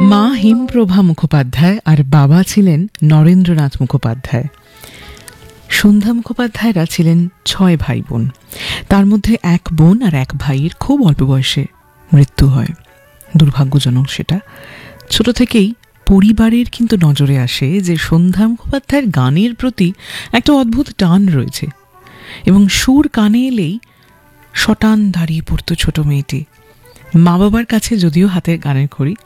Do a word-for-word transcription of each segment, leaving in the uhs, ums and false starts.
মা হিমপ্রভা মুখোপাধ্যায় আর বাবা ছিলেন নরেন্দ্রনাথ মুখোপাধ্যায়। সন্ধ্যা মুখোপাধ্যায়রা ছিলেন ছয় ভাই বোন। তার মধ্যে এক বোন আর এক ভাইয়ের খুব অল্প বয়সে মৃত্যু হয়। দুর্ভাগ্যজনক সেটা। ছোট থেকেই পরিবারের কিন্তু নজরে আসে যে সন্ধ্যা মুখোপাধ্যায়ের গানের প্রতি একটা অদ্ভুত টান রয়েছে, এবং সুর কানে এলেই শটান দাঁড়িয়ে পড়তো ছোট মেয়েটি। মা বাবার কাছে যদিও হাতে গানের খড়ি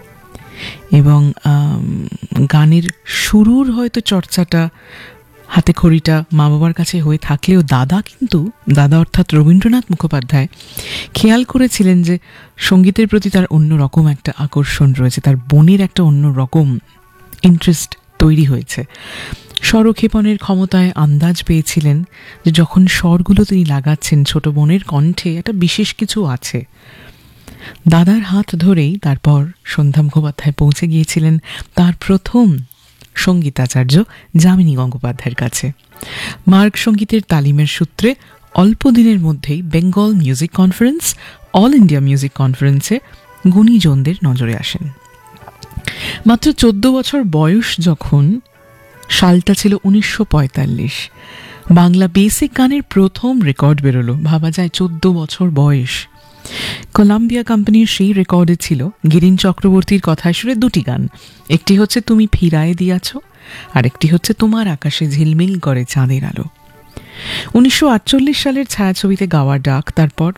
এবং গানের শুরুর হয়তো চর্চাটা, হাতে খড়িটা মা বাবার কাছে হয়ে থাকলেও দাদা কিন্তু দাদা অর্থাৎ রবীন্দ্রনাথ মুখোপাধ্যায় খেয়াল করেছিলেন যে সঙ্গীতের প্রতি তার অন্য রকম একটা আকর্ষণ রয়েছে, তার বোনের একটা অন্য রকম ইন্টারেস্ট তৈরি হয়েছে। স্বরক্ষেপণের ক্ষমতায় আন্দাজ পেয়েছিলেন যে যখন স্বরগুলো তিনি লাগাচ্ছেন ছোট বোনের কণ্ঠে একটা বিশেষ কিছু আছে। দাদার হাত ধরেই তারপর সন্ধ্যা মুখোপাধ্যায় পৌঁছে গিয়েছিলেন তার প্রথম সঙ্গীতাচার্য যামিনী গঙ্গোপাধ্যায়ের কাছে। মার্গ সঙ্গীতের তালিমের সূত্রে অল্প দিনের মধ্যেই Bengal music conference, all India music কনফারেন্সে গুণীজনদের নজরে আসেন। মাত্র চোদ্দ বছর বয়স যখন, সালটা ছিল উনিশশো পঁয়তাল্লিশ, বাংলা বেসিক গানের প্রথম রেকর্ড বেরোলো। ভাবা যায় চোদ্দ বছর বয়স। কলাম্বিয়া কোম্পানির সেই রেকর্ডে ছিল গিরিন চক্রবর্তীর কথায় সুরে দুটি গান। একটি হচ্ছে তুমি ফিরায়ে দিয়াছ, আর একটি হচ্ছে তোমার আকাশে ঝিলমিল করে চাঁদের আলো। উনিশশো আটচল্লিশ সালের ছায়াছবিতে গাওয়া ডাক। তারপর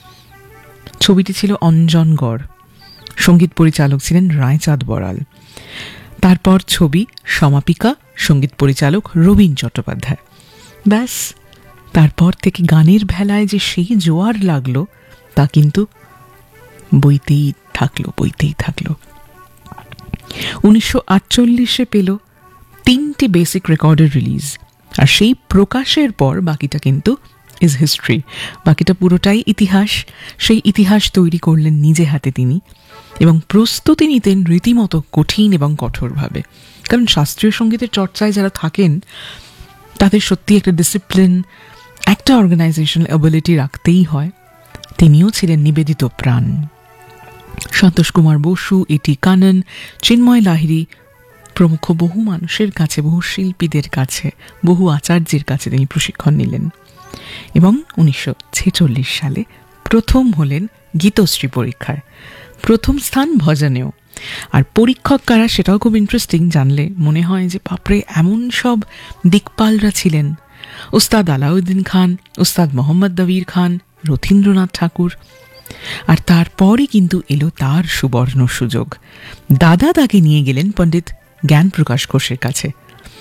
ছবিটি ছিল অঞ্জনগড়, সঙ্গীত পরিচালক ছিলেন রায়চাঁদ বড়াল। তারপর ছবি সমাপিকা, সঙ্গীত পরিচালক রবীন চট্টোপাধ্যায়। ব্যাস, তারপর থেকে গানের ভেলায় যে সেই জোয়ার লাগলো তা কিন্তু বইতেই থাকলো বইতেই থাকলো উনিশশো আটচল্লিশে পেল তিনটি বেসিক রেকর্ডের রিলিজ, আর সেই প্রকাশের পর বাকিটা কিন্তু ইজ হিস্ট্রি। বাকিটা পুরোটাই ইতিহাস। সেই ইতিহাস তৈরি করলেন নিজে হাতে তিনি, এবং প্রস্তুতি নিতেন রীতিমতো কঠিন এবং কঠোরভাবে। কারণ শাস্ত্রীয় সঙ্গীতের চর্চায় যারা থাকেন তাদের সত্যি একটা ডিসিপ্লিন, একটা অর্গানাইজেশনাল অ্যাবিলিটি রাখতেই হয়। তিনিও ছিলেন নিবেদিত প্রাণ। সন্তোষ কুমার বসু, এটি কানন, চিন্ময় লাহিড়ী প্রমুখ বহু মানুষের কাছে, বহু শিল্পীদের কাছে, বহু আচার্যের কাছে তিনি প্রশিক্ষণ নিলেন, এবং উনিশশো ছেচল্লিশ সালে প্রথম হলেন গীতশ্রী পরীক্ষায়, প্রথম স্থান ভজনেও। আর পরীক্ষক কারা সেটাও খুব ইন্টারেস্টিং। জানলে মনে হয় যে বাপরে, এমন সব দিকপালরা ছিলেন। উস্তাদ আলাউদ্দিন খান, উস্তাদ মোহাম্মদ দবির খান, রথীন্দ্রনাথ ঠাকুর। আর তারপরই কিন্তু এলো তার সুবর্ণ সুযোগ। দাদা তাকে নিয়ে গেলেন পণ্ডিত জ্ঞান প্রকাশ ঘোষের কাছে,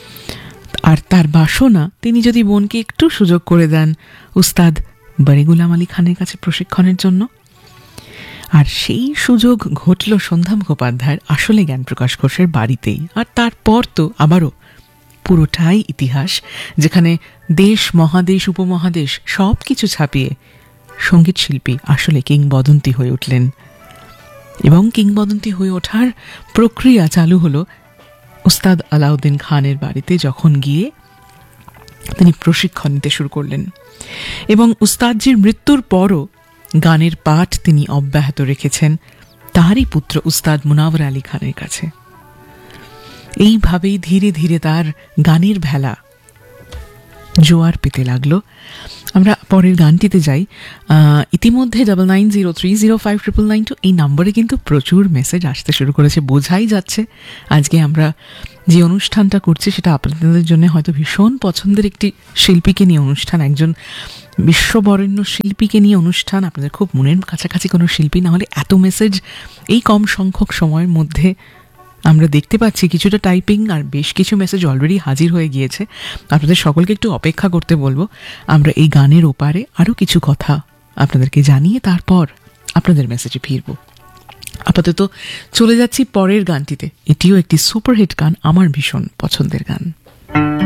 আর তার বাসনা তিনি যদি বোনকে একটু সুযোগ করে দেন উস্তাদ বারি গুলাম আলী খানের কাছে প্রশিক্ষণের জন্য। আর সেই সুযোগ ঘটল সন্ধ্যা মুখোপাধ্যায়ের আসলে জ্ঞান প্রকাশ ঘোষের বাড়িতেই। আর তারপর তো আবারও পুরোটাই ইতিহাস, যেখানে দেশ, মহাদেশ, উপমহাদেশ সব কিছু ছাপিয়ে সঙ্গীত শিল্পী আসলে কিংবদন্তি হয়ে উঠলেন। এবং কিংবদন্তি হয়ে ওঠার প্রক্রিয়া চালু হলো উস্তাদ আলাউদ্দিন খানের বাড়িতে, যখন গিয়ে তিনি প্রশিক্ষণ নিতে শুরু করলেন। এবং উস্তাদজির মৃত্যুর পরও গানের পাঠ তিনি অব্যাহত রেখেছেন তারই পুত্র উস্তাদ মুনাওয়ার আলী খানের কাছে। এইভাবেই ধীরে ধীরে তার গানের ভেলা জোয়ার পেতে লাগলো। আমরা পরের গানটিতে যাই। ইতিমধ্যে double nine zero three zero five triple nine two এই নম্বরে কিন্তু প্রচুর মেসেজ আসতে শুরু করেছে। বোঝাই যাচ্ছে আজকে আমরা যে অনুষ্ঠানটা করছি সেটা আপনাদের জন্য হয়তো ভীষণ পছন্দের একটি শিল্পীকে নিয়ে অনুষ্ঠান, একজন বিশ্ববরেণ্য শিল্পীকে নিয়ে অনুষ্ঠান। আপনাদের খুব মনের কাছাকাছি কোনো শিল্পী না হলে এত মেসেজ এই কম সংখ্যক সময়ের মধ্যে আমরা দেখতে পাচ্ছি। কিছুটা টাইপিং আর বেশ কিছু মেসেজ অলরেডি হাজির হয়ে গিয়েছে। আপনাদের সকলকে একটু অপেক্ষা করতে বলবো। আমরা এই গানের ওপারে আরও কিছু কথা আপনাদেরকে জানিয়ে তারপর আপনাদের মেসেজে ফিরব। আপাতত চলে যাচ্ছি পরের গানটিতে। এটিও একটি সুপারহিট গান, আমার ভীষণ পছন্দের গান।